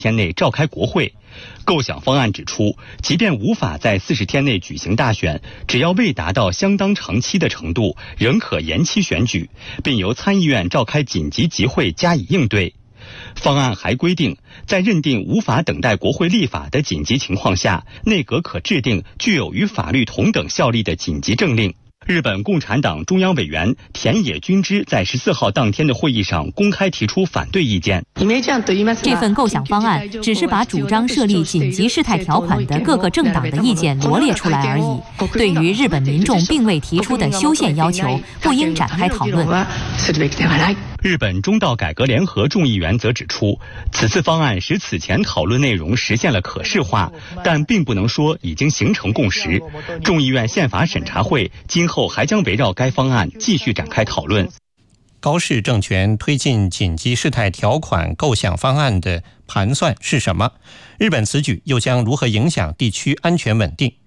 天内召开国会。构想方案指出，即便无法在40天内举行大选，只要未达到相当长期的程度，仍可延期选举，并由参议院召开紧急集会加以应对。方案还规定，在认定无法等待国会立法的紧急情况下，内阁可制定具有与法律同等效力的紧急政令。日本共产党中央委员田野君之在14号当天的会议上公开提出反对意见。 这份构想方案只是把主张设立紧急事态条款的各个政党的意见罗列出来而已，对于日本民众并未提出的修宪要求，不应展开讨论。 日本中道改革联合众议员则指出，此次方案使此前讨论内容实现了可视化，但并不能说已经形成共识。众议院宪法审查会今后还将围绕该方案继续展开讨论。 高市政权推进紧急事态条款构想方案的盘算是什么？日本此举又将如何影响地区安全稳定？